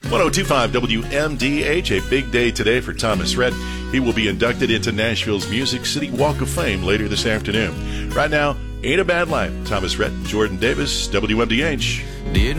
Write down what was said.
1025 WMDH, a big day today for Thomas Rhett. He will be inducted into Nashville's Music City Walk of Fame later this afternoon. Right now, Ain't a Bad Life. Thomas Rhett, Jordan Davis, WMDH.